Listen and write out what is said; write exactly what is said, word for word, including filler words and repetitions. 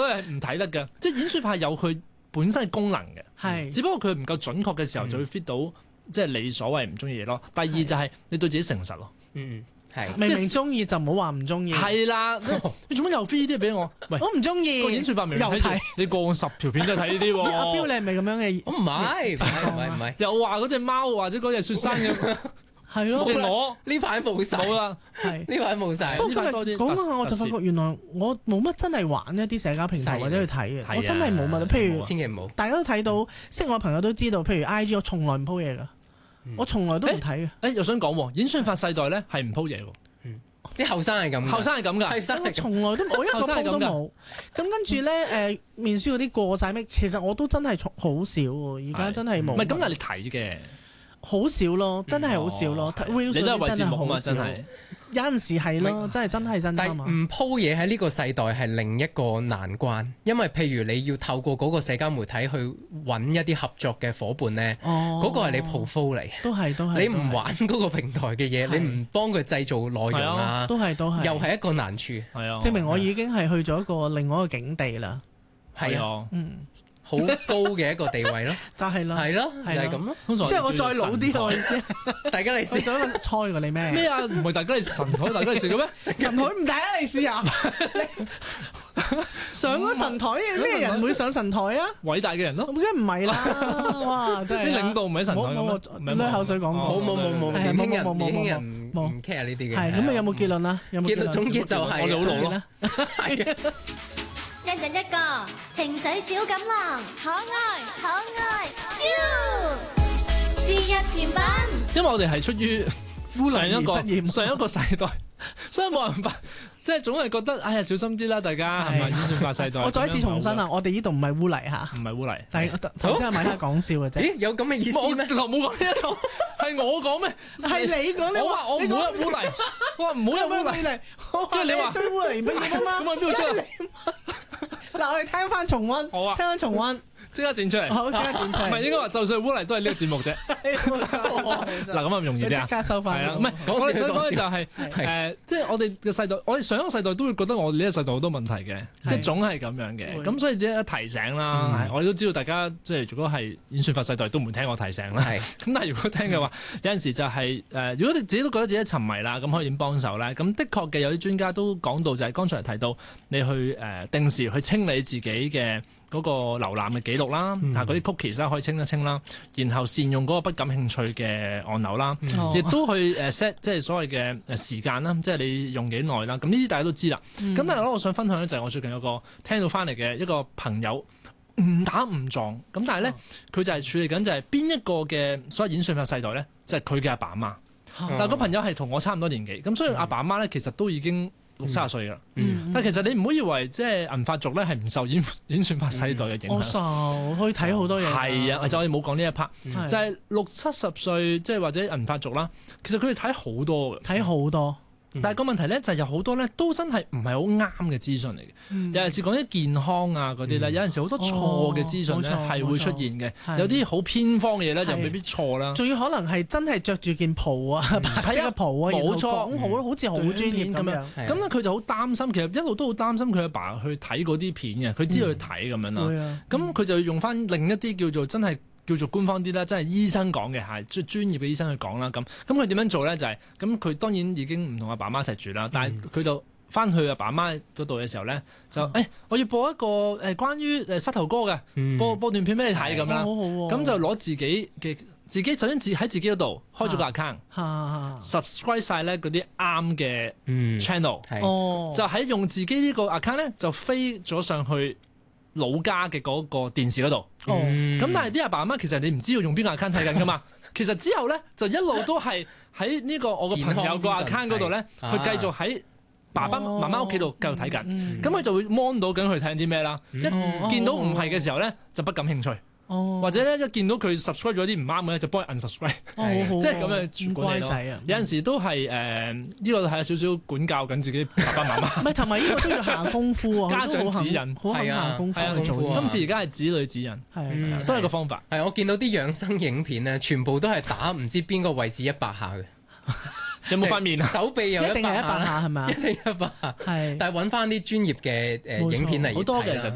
所以係唔睇得㗎。即係演算法係有佢本身嘅功能嘅， 係只不過佢唔夠準確嘅時候就會 fit 到即係你所謂唔中意嘢咯。第二就係你對自己誠實咯。 嗯，係明明中意就唔好話唔中意。 係啦，你做乜又 feed 呢啲俾我？喂， 我唔中意。 個演算法明明睇住你過往十條片都係睇呢啲喎。 阿標你係咪咁樣嘅？ 我唔係，唔係唔係唔係， 又話嗰隻貓或者嗰隻雪山嘅。 係咯， 即係我呢排冇晒， 冇啦， 係呢排冇晒。 不過今日講下我就發覺原來我冇乜真係玩一啲社交平台或者去睇嘅，我真係冇乜。譬如千祈唔好， 大家都睇到，識我嘅朋友都知道，譬如 I G 我從來唔 po 嘢㗎，我從來都唔睇嘅。 誒又想講喎，演算法世代咧係唔 po 嘢喎。 啲後生係咁， 後生係咁㗎， 我從來都我一個 po 都冇。咁跟住咧誒面書嗰啲過晒咩？其實我都真係好少喎，而家真係冇。 唔係咁，但係你睇嘅。 好少咯，真係好少咯。 你都係為節目啊嘛，真係有陣時係咯，真係真係真心啊。 但唔 po 嘢喺呢個世代係另一個難關，因為譬如你要透過嗰個社交媒體去揾一啲合作嘅伙伴咧，嗰個係你 portfolio 嚟， 都係都係。 你唔玩嗰個平台嘅嘢，你唔幫佢製造內容啊， 都係都係， 又係一個難處。 係啊， 證明我已經係去咗一個另外一個境地啦。 係啊， 嗯。 好高嘅一個地位咯， 就係咯， 係咯，就係咁咯。 即係我再老啲我意思， 大家嚟試。 我想猜過你咩？ 咩啊？唔係大家嚟神台，大家嚟試嘅咩？ 神台唔大家嚟試啊！上咗神台嘅咩人會上神台啊？ 偉大嘅人咯， 梗唔係啦！哇，真係啲領導唔喺神台嘅咩？ 唔係口水講過， 冇冇冇冇，年輕人年輕人唔唔 care 呢啲嘅。 係咁啊？有冇結論啊？有冇結論？總結就係我哋好老咯。 係啊。 一人一個情緒小錦囊，可愛可愛，啾！是日甜品。 因為我哋係出於上一個上一個世代，所以冇辦法，即係總係覺得哎呀小心啲啦，大家係咪演算法世代？ 我再一次重申啊，我哋呢度唔係污泥嚇， 唔係污泥。 但係頭先阿米哈講笑嘅啫。 咦？有咁嘅意思咩？ 我冇講呢一套，係我講咩？ 係你講你話我唔好入污泥，我話唔好入污泥， 因為你話追污泥不如啊嘛。 咁啊邊度出嚟？ 嗱，我哋聽翻重溫， 好啊， 聽翻重溫， 即刻剪出嚟， 好，即刻剪出嚟。 唔係應該話就算污泥都係呢個節目啫。嗱咁啊容易啲啊， 即刻收翻。 係啊，唔係我哋想講嘅就係誒，即係我哋嘅世代，我哋上一個世代都會覺得我哋呢個世代好多問題嘅，即係總係咁樣嘅。咁所以一提醒啦，我哋都知道大家即係如果係演算法世代都唔會聽我提醒啦。係咁，但係如果聽嘅話，有陣時就係誒，如果你自己都覺得自己沉迷啦，咁可以點幫手咧？咁的確嘅有啲專家都講到就係剛才提到你去誒定時去清理自己嘅嗰個瀏覽嘅記錄啦，啊嗰啲 cookies 啦可以清一清啦，然後善用嗰個不感興趣嘅按鈕啦，亦都去誒 set 即係所謂嘅誒時間啦，即係你用幾耐啦。咁呢啲大家都知啦。咁、嗯、但係咧，我想分享咧就係我最近有個聽到翻嚟嘅一個朋友誤打誤撞，咁但係咧佢就係處理緊就係邊一個嘅所謂演算法世代咧，就係佢嘅阿爸阿媽。嗱、嗯，個朋友係同我差唔多年紀，咁所以阿爸阿媽咧其實都已經六三十歲㗎啦，嗯、但係其實你唔好以為即係銀髮族咧係唔受演演算法世代嘅影響， 我受可以睇好多嘢。 係啊，其實我哋冇講呢一 part， 嗯、 就係六七十歲即係或者銀髮族啦，其實佢哋睇好多嘅， 睇好多。 但係個問題咧就係有好多咧都真係唔係好啱嘅資訊嚟嘅，嗯、有陣時講啲健康啊嗰啲咧，嗯、有陣時好多錯嘅資訊咧係會出現嘅，有啲好偏方嘅嘢咧就未必錯啦。仲要可能係真係着住件袍啊，白色嘅袍啊，冇錯，講好好似好專業咁樣。咁咧佢就好擔心，其實一路都好擔心佢阿爸去睇嗰啲片嘅，佢知道去睇咁樣啦。咁佢就要用翻另一啲叫做真係。叫做官方啲啦，真係醫生講嘅係專專業嘅醫生去講啦。咁咁佢點樣做咧？就係咁佢當然已經唔同阿爸媽一齊住啦，但係佢就翻去阿爸媽嗰度嘅時候咧，就誒、嗯欸、我要播一個誒關於誒膝頭哥嘅，嗯、播播段片俾你睇咁啦。咁就攞自己嘅自己首先自喺自己嗰度開咗個 account，subscribe 晒咧嗰啲啱嘅 channel，、嗯、就喺用自己呢個 account 咧就飛咗上去老家嘅嗰個電視嗰度，咁、哦嗯、但係啲阿爸阿媽其實你唔知道用邊個 account 睇緊噶嘛，其實之後咧就一路都係喺呢個我個朋友個 account 嗰度咧，去繼續喺爸爸媽媽屋企度繼續睇緊，咁佢、嗯嗯、就會 mon 到緊佢睇緊啲咩啦，嗯、一見到唔係嘅時候咧就不感興趣。哦、或者咧一見到佢 subscribe 咗啲唔啱嘅咧，就幫佢 unsubscribe，即係咁樣管理咯。有陣時都係誒呢個係有少少管教緊自己爸爸媽媽。 唔係，同埋呢個都要下功夫啊， 家長指引， 好肯下功夫去做。 今次而家係子女指引，係都係個方法。 係我見到啲養生影片咧，全部都係打唔知邊個位置一百下嘅。 有冇塊面啊？ 手臂又一定係一百下係咪啊？ 一定一百下。係，但係揾翻啲專業嘅誒影片嚟睇啦。 好多嘅其實